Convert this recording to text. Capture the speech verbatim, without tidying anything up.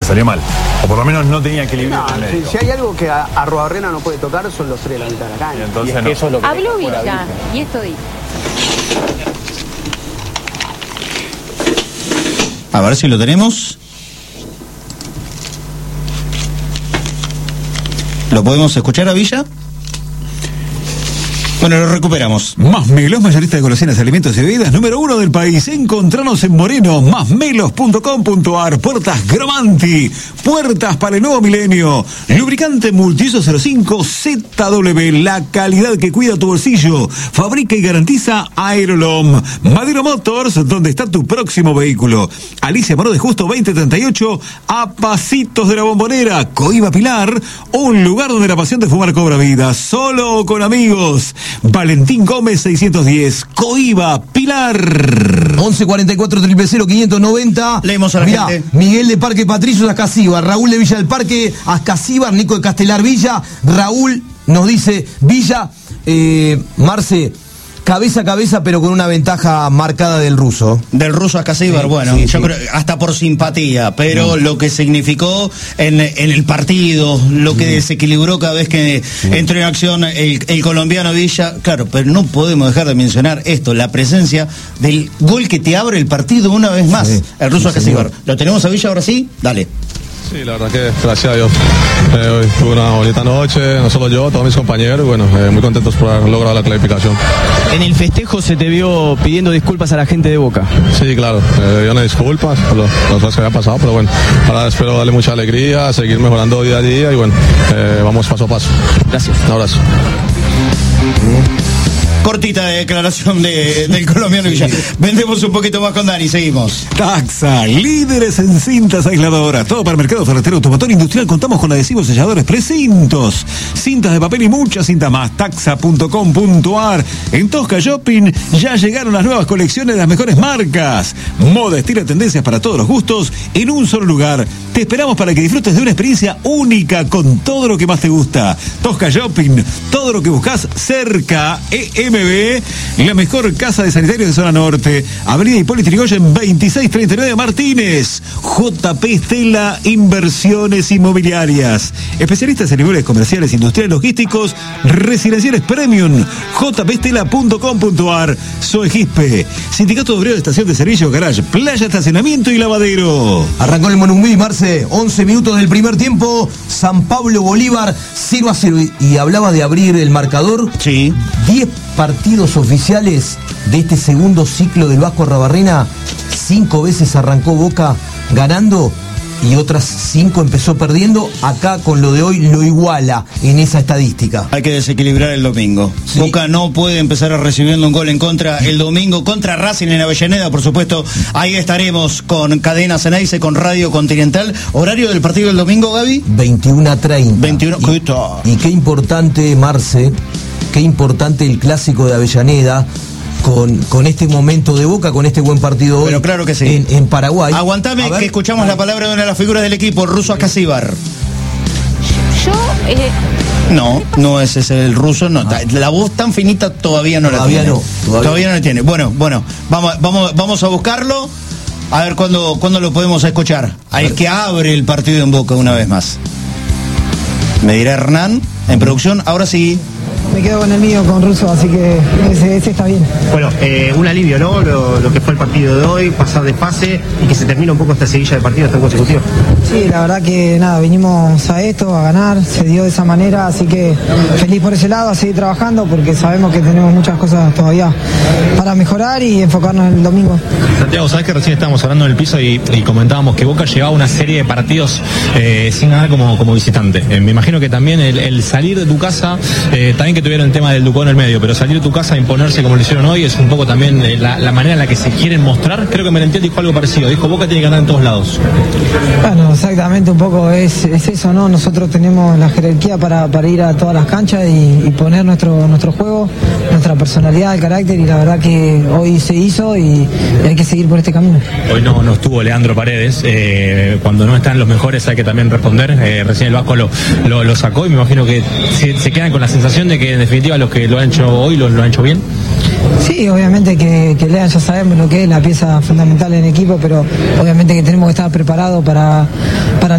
Salió mal. O por lo menos no tenía equilibrio. No, si, si hay algo que a, a Arruabarrena no puede tocar, son los tres de la mitad de la cancha. Y entonces y es no. que eso es lo que Habló Villa, y esto dice. A ver si lo tenemos. ¿Lo podemos escuchar a Villa? Bueno, lo recuperamos. Más Melos, mayorista de golosinas, alimentos y bebidas, número uno del país. Encontranos en Moreno, más melos punto com punto ar. Puertas Gromanti, puertas para el nuevo milenio. Lubricante Multiuso cero cinco Z W, la calidad que cuida tu bolsillo. Fabrica y garantiza Aerolom. Madero Motors, donde está tu próximo vehículo. Alicia Moro de Justo veinte treinta y ocho, a pasitos de la Bombonera. Coiba Pilar, un lugar donde la pasión de fumar cobra vida. Solo o con amigos. Valentín Gómez seiscientos diez, Coiba Pilar. once cuarenta y cuatro, cero cero, quinientos noventa. Leemos a la Mirá, gente. Miguel de Parque Patricios, Ascasíbar. Raúl de Villa del Parque, Ascasíbar. Nico de Castelar Villa. Raúl nos dice Villa, eh, Marce, cabeza a cabeza, pero con una ventaja marcada del ruso. Del ruso a Casíbar, Sí, bueno, sí, yo sí. creo, hasta por simpatía, pero mm. lo que significó en, en el partido, lo que mm. desequilibró cada vez que mm. entró en acción el, el colombiano Villa, claro, pero no podemos dejar de mencionar esto, la presencia del gol que te abre el partido una vez más, sí, el ruso sí, a Casíbar. ¿Lo tenemos a Villa ahora sí? Dale. Sí, la verdad que gracias a Dios eh, hoy tuve una bonita noche, no solo yo, todos mis compañeros, y bueno, eh, muy contentos por haber logrado la clasificación. En el festejo se te vio pidiendo disculpas a la gente de Boca. Sí, claro, eh, yo no disculpas por lo, las cosas que habían pasado, pero bueno, ahora espero darle mucha alegría, seguir mejorando día a día y bueno, eh, vamos paso a paso. Gracias. Un abrazo. Cortita de declaración de, del colombiano Villa. Vendemos un poquito más con Dani, seguimos. Taxa, líderes en cintas aisladoras. Todo para el mercado ferretero, automotor, industrial. Contamos con adhesivos, selladores, precintos, cintas de papel y mucha cinta más. Taxa punto com punto ar. En Tosca Shopping ya llegaron las nuevas colecciones de las mejores marcas. Moda, estilo, tendencias para todos los gustos en un solo lugar. Te esperamos para que disfrutes de una experiencia única con todo lo que más te gusta. Tosca Shopping, todo lo que buscas cerca. E M B, la mejor casa de sanitarios de zona norte. Avenida Hipólito Yrigoyen veintiséis treinta y nueve Martínez. J P Estela Inversiones Inmobiliarias. Especialistas en niveles comerciales, industriales, logísticos, residenciales premium. J P Estela punto com punto ar. Soegispe, Sindicato Obrero de Estación de Servicio, Garage, Playa, Estacionamiento y Lavadero. Arrancó el Monumbí, Marce, once minutos del primer tiempo. San Pablo Bolívar, cero a cero. Y hablaba de abrir el marcador. Sí. diez partidos oficiales de este segundo ciclo del Vasco Arruabarrena. Cinco veces arrancó Boca ganando y otras cinco empezó perdiendo. Acá con lo de hoy lo iguala en esa estadística. Hay que desequilibrar el domingo. Sí. Boca no puede empezar a recibiendo un gol en contra el domingo contra Racing en Avellaneda, por supuesto. Ahí estaremos con Cadena Ceneice, con Radio Continental. ¿Horario del partido del domingo, Gaby? veintiuno a treinta. veintiuno. Y, y qué importante, Marce, qué importante el clásico de Avellaneda. Con, con este momento de Boca, con este buen partido hoy. Pero claro que sí. En, en Paraguay. Aguantame que escuchamos la palabra de una de las figuras del equipo, el ruso Ascasíbar. Yo... Eh... No, no es ese el ruso, no. Ah. La voz tan finita todavía no todavía la tiene. No, todavía, todavía no la tiene. Bueno, bueno, vamos, vamos, vamos a buscarlo. A ver cuándo, cuándo lo podemos escuchar. Al que abre el partido en Boca una vez más. Me dirá Hernán en producción. Ahora sí. Me quedo con el mío, con Russo, así que ese, ese está bien. Bueno, eh, un alivio, ¿no? Lo, lo que fue el partido de hoy, pasar de fase y que se termine un poco esta seguilla de partidos tan consecutivos. Sí, la verdad que nada, vinimos a esto, a ganar, se dio de esa manera, así que feliz por ese lado, a seguir trabajando porque sabemos que tenemos muchas cosas todavía para mejorar y enfocarnos en el domingo. Santiago, sabes que recién estábamos hablando en el piso y, y comentábamos que Boca llevaba una serie de partidos eh, sin ganar como, como visitante. Eh, me imagino que también el, el salir de tu casa, eh, también que tuvieron el tema del Ducó en el medio, pero salir de tu casa a imponerse como lo hicieron hoy es un poco también eh, la, la manera en la que se quieren mostrar. Creo que Merentiel dijo algo parecido, dijo Boca tiene que ganar en todos lados. Bueno, exactamente, un poco es, es eso, ¿no? Nosotros tenemos la jerarquía para, para ir a todas las canchas y, y poner nuestro, nuestro juego, nuestra personalidad, el carácter, y la verdad que hoy se hizo y, y hay que seguir por este camino. Hoy no, no estuvo Leandro Paredes, eh, cuando no están los mejores hay que también responder, eh, recién el Vasco lo, lo, lo sacó y me imagino que se, se quedan con la sensación de que en definitiva los que lo han hecho hoy lo, lo han hecho bien. Sí, obviamente que, que Lean ya sabemos lo que es la pieza fundamental en equipo, pero obviamente que tenemos que estar preparados para, para